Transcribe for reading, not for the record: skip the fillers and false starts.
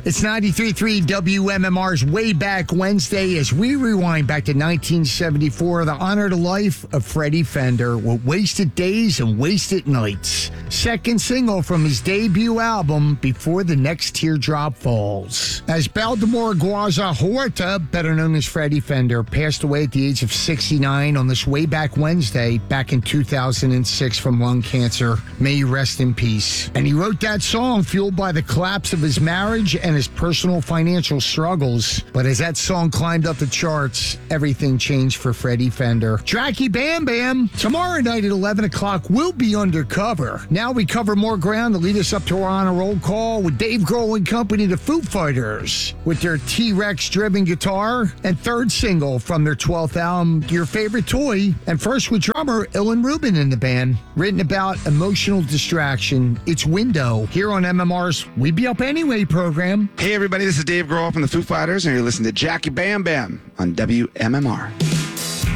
It's 93.3 WMMR's Way Back Wednesday as we rewind back to 1974, the honor to life of Freddie Fender with Wasted Days and Wasted Nights. Second single from his debut album, Before the Next Teardrop Falls. As Baltimore Guaza Huerta, better known as Freddie Fender, passed away at the age of 69 on this Way Back Wednesday back in 2006 from lung cancer. May he rest in peace. And he wrote that song fueled by the collapse of his marriage and his personal financial struggles. But as that song climbed up the charts, everything changed for Freddie Fender. Jackie Bam Bam, tomorrow night at 11 o'clock, we'll be undercover. Now we cover more ground to lead us up to our honor roll call with Dave Grohl and company, the Foo Fighters, with their T-Rex driven guitar and third single from their 12th album, Your Favorite Toy. And first with drummer Ilan Rubin in the band, written about emotional distraction. It's Window here on MMR's We Be Up Anyway program. Hey everybody, this is Dave Grohl from the Foo Fighters, and you're listening to Jackie Bam Bam on WMMR.